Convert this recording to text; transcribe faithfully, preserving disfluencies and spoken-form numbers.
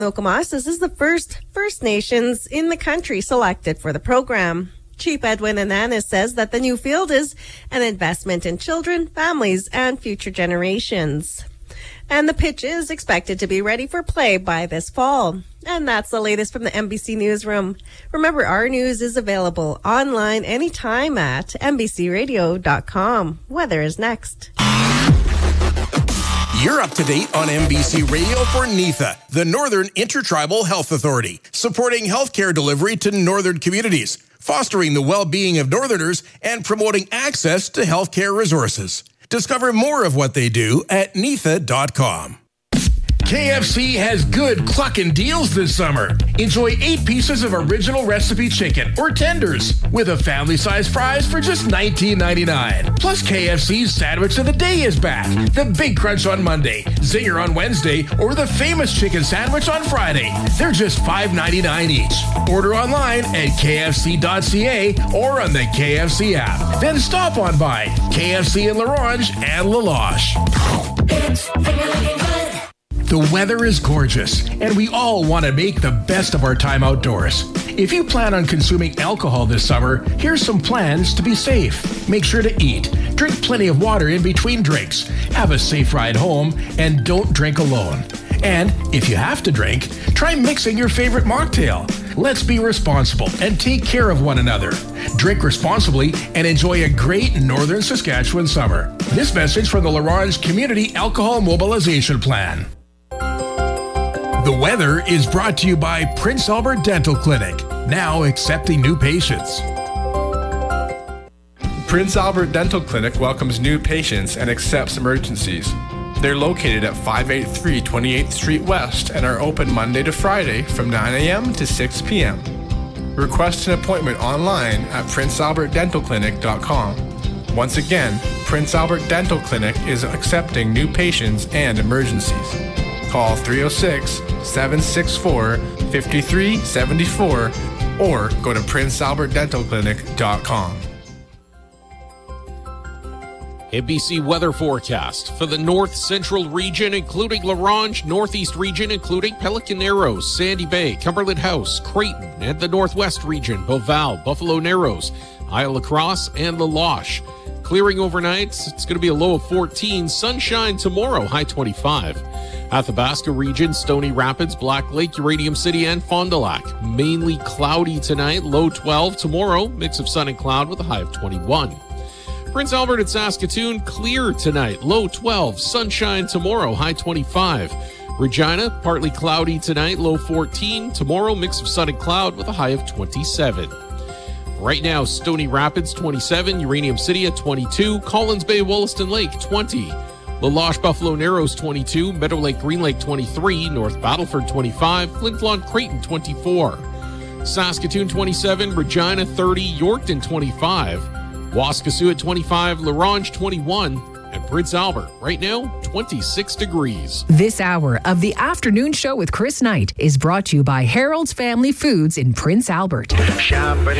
Nokomis is the first First Nations in the country selected for the program. Chief Edwin Ananis says that the new field is an investment in children, families, and future generations. And the pitch is expected to be ready for play by this fall. And that's the latest from the N B C Newsroom. Remember, our news is available online anytime at N B C radio dot com. Weather is next. You're up to date on N B C Radio for NIFA, the Northern Intertribal Health Authority, supporting healthcare delivery to northern communities, fostering the well-being of Northerners, and promoting access to healthcare resources. Discover more of what they do at N I F A dot com. K F C has good cluckin' deals this summer. Enjoy eight pieces of original recipe chicken or tenders with a family-sized fries for just nineteen ninety-nine. Plus, K F C's Sandwich of the Day is back. The Big Crunch on Monday, Zinger on Wednesday, or the famous chicken sandwich on Friday. They're just five ninety-nine each. Order online at K F C dot C A or on the K F C app. Then stop on by K F C in La Ronge and La Loche. It's looking good. The weather is gorgeous, and we all want to make the best of our time outdoors. If you plan on consuming alcohol this summer, here's some plans to be safe. Make sure to eat, drink plenty of water in between drinks, have a safe ride home, and don't drink alone. And if you have to drink, try mixing your favorite mocktail. Let's be responsible and take care of one another. Drink responsibly and enjoy a great Northern Saskatchewan summer. This message from the La Ronge Community Alcohol Mobilization Plan. The weather is brought to you by Prince Albert Dental Clinic, now accepting new patients. Prince Albert Dental Clinic welcomes new patients and accepts emergencies. They're located at five eighty-three twenty-eighth Street West and are open Monday to Friday from nine a.m. to six p.m. Request an appointment online at prince albert dental clinic dot com. Once again, Prince Albert Dental Clinic is accepting new patients and emergencies. Call three oh six, seven six four, five three seven four or go to prince albert dental clinic dot com. N B C weather forecast for the north central region, including La Ronge, northeast region, including Pelican Narrows, Sandy Bay, Cumberland House, Creighton, and the northwest region, Beauval, Buffalo Narrows, Isle La Crosse, and La Loche. Clearing overnight, it's going to be a low of fourteen. Sunshine tomorrow, high twenty-five. Athabasca region, Stony Rapids, Black Lake, Uranium City, and Fond du Lac. Mainly cloudy tonight, low twelve. Tomorrow, mix of sun and cloud with a high of twenty-one. Prince Albert and Saskatoon, clear tonight, low twelve. Sunshine tomorrow, high twenty-five. Regina, partly cloudy tonight, low fourteen. Tomorrow, mix of sun and cloud with a high of twenty-seven. Right now, Stony Rapids, twenty-seven. Uranium City at twenty-two. Collins Bay, Wollaston Lake, twenty. La Loche, Buffalo Narrows, twenty-two. Meadow Lake, Green Lake, twenty-three. North Battleford, twenty-five. Flin Flon, Creighton, twenty-four. Saskatoon, twenty-seven. Regina, thirty. Yorkton, twenty-five. Waskesiu at twenty-five. La Ronge, twenty-one. And Prince Albert, right now, twenty-six degrees. This hour of the afternoon show with Chris Knight is brought to you by Harold's Family Foods in Prince Albert. Shopping